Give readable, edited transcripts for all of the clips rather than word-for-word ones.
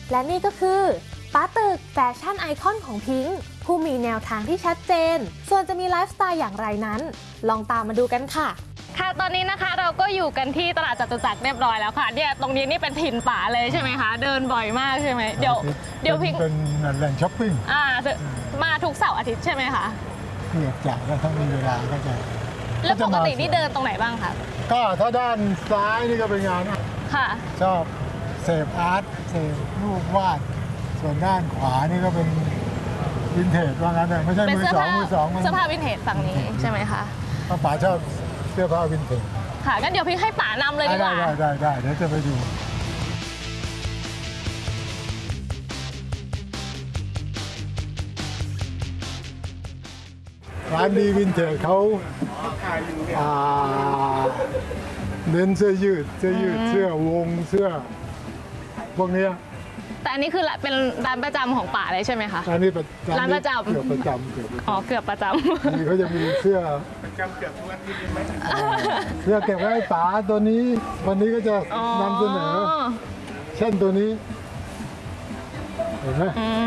และนี่ก็คือป๋าตึกแฟชั่นไอคอนของพิงค์ผู้มีแนวทางที่ชัดเจนส่วนจะมีไลฟ์สไตล์อย่างไรนั้นลองตามมาดูกันค่ะค่ะตอนนี้นะคะเราก็อยู่กันที่ตลาดจตุจักรเรียบร้อยแล้วค่ะเนี่ยตรงนี้นี่เป็นถิ่นป๋าเลยใช่ไหมคะเดินบ่อยมากใช่ไหมเดี๋ยวพิงค์เป็นแหล่งช้อปปิ้งมาทุกเสาร์อาทิตย์ใช่ไหมคะเกือบจะแล้วถ้ามีเวลาก็จะแล้วปกตินี่เดินตรงไหนบ้างคะก็ถ้าด้านซ้ายนี่ก็เป็นงานค่ะชอบเสพอาร์ตเสพรูปวาดส่วนด้านขวานี่ก็เป็นวินเทจว่างั้นแต่ไม่ใช่มือสองเสื้อผ้าวินเทจฝั่งนี้ใช่ไหมคะเพราะป๋าชอบเสื้อผ้าวินเทจค่ะงั้นเดี๋ยวพี่ให้ป๋านำเลยดีกว่าได้เดี๋ยวจะไปดูร้านดีวินเทจเขาเน้นเสื้อยืดเสื้อวงเสื้อพวกนี้แต่อันนี้คือเป็นร้านประจำของป๋าเลยใช่ไหมคะอันนี้ร้านประจำเกือบประจำเกือบประจำนี่เขาจะมีเสื้อประจำเกือบทุกอาทิตย์ไหมเสื้อเก็บไว้ให้ป๋าตัวนี้วันนี้ก็จะนำเสนอเช่นตัวนี้เห็นไหม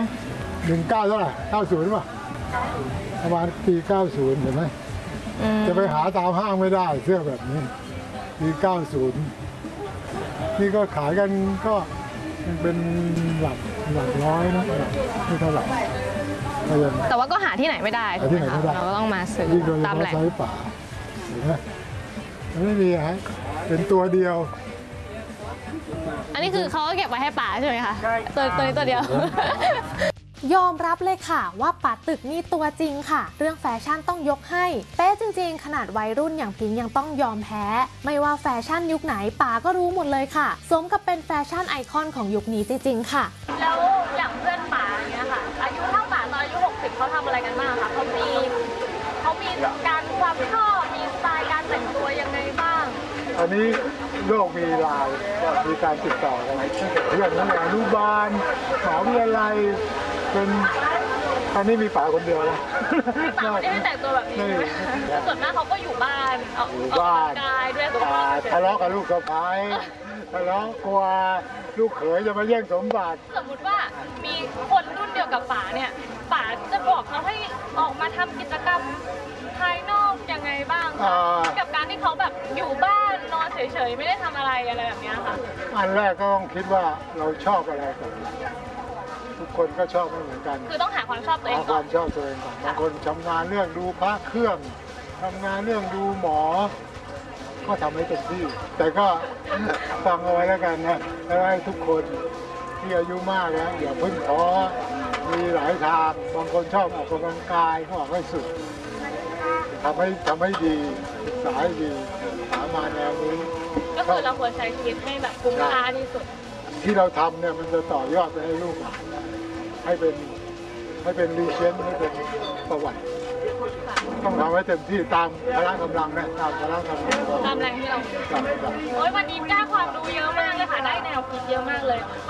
19เท่าไหร่90ป่ะประมาณปี90เห็นไหมจะไปหาตามห้างไม่ได้เสื้อแบบนี้ปี90นี่ก็ขายกันก็เป็นหลักร้อยนะไม่เท่าไหร่แต่ว่าก็หาที่ไหนไม่ได้ถูกไหมคะเราก็ต้องมาซื้อตามแหล่งป่าเห็นไหมไม่มีฮะเป็นตัวเดียวอันนี้คือเขาเก็บไว้ให้ป๋าใช่ไหมคะตัวนี้ตัวเดียวยอมรับเลยค่ะว่าป๋าตึกนี่ตัวจริงค่ะเรื่องแฟชั่นต้องยกให้เป๊ะจริงๆขนาดวัยรุ่นอย่างพิงยังต้องยอมแพ้ไม่ว่าแฟชั่นยุคไหนป๋าก็รู้หมดเลยค่ะสมกับเป็นแฟชั่นไอคอนของยุคนี้จริงๆค่ะแล้วอย่างเพื่อนป๋าเนี้ยค่ะอายุเท่าป๋าตอนอายุ60เขาทำอะไรกันบ้างคะเขามีการความชอบมีสไตล์การแต่งตัวยังไงบ้างอันนี้โลกมีไลน์ก็มีการติดต่อกันเพื่อนนักเรียนอนุบาลมหาวิทยาลัยเป็นอันนี้มีป๋าคนเดียวนะป๋าไม่ได้แต่งตัวแบบนี้ส่วนมากเขาก็อยู่บ้านออกกำลังกายด้วยสุขภาพทะเลาะกับลูกสะใภ้ทะเลาะกลัวลูกเขยจะมาแย่งสมบัติสมมติว่ามีคนรุ่นเดียวกับป๋าเนี่ยป๋าจะบอกเขาให้ออกมาทำกิจกรรมภายนอกยังไงบ้างคะกับการที่เขาแบบอยู่บ้านนอนเฉยๆไม่ได้ทำอะไรแบบนี้ค่ะอันแรกก็ต้องคิดว่าเราชอบอะไรก่อนทุกคนก็ชอบไม่เหมือนกันคือต้องหาความชอบตัวเองก่อนหาความชอบตัวเองก่อนบางคนทำงานเรื่องดูพระเครื่องทำงานเรื่องดูหมอก็ทำให้เต็มที่แต่ก็ฟังเอาไว้แล้วกันนะแล้วให้ทุกคนที่อายุมากแล้วอย่าเพิ่งท้อมีหลายทางบางคนชอบออกกำลังกายก็ออกให้สุดทำให้ดีศึกษาให้ดีหามาแนวนี้ก็คือเราควรใช้ชีวิตให้แบบคุ้มค่าที่สุดที่เราทำเนี่ยมันจะต่อยอดไปให้ลูกหลานให้เป็นรีเชนให้เป็นประวัติต้องทำให้เต็มที่ตามพละกำลังนะตามพละกำลังตามแรงที่เราโอ้ยวันนี้ได้ความรู้เยอะมากเลยค่ะได้แนวคิดเยอะมากเลย